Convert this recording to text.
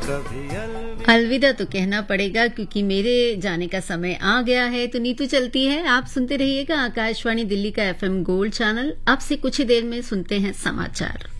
अलविदा तो कहना पड़ेगा क्योंकि मेरे जाने का समय आ गया है। तो नीतू चलती है। आप सुनते रहिएगा आकाशवाणी दिल्ली का FM गोल्ड चैनल। अब से कुछ ही देर में सुनते हैं समाचार।